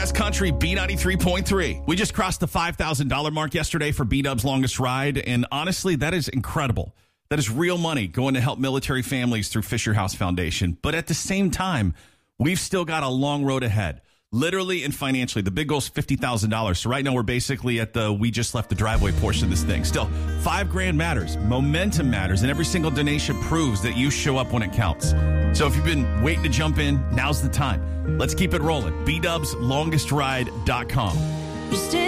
Best Country B93.3. We just crossed the $5,000 mark yesterday for B-Dub's longest ride, and honestly, that is incredible. That is real money going to help military families through Fisher House Foundation. But at the same time, we've still got a long road ahead, literally and financially. The big goal is $50,000. So right now we're basically at the we just left the driveway portion of this thing. Still, $5,000 matters. Momentum matters. And every single donation proves that you show up when it counts. So if you've been waiting to jump in, now's the time. Let's keep it rolling. BDubsLongestRide.com.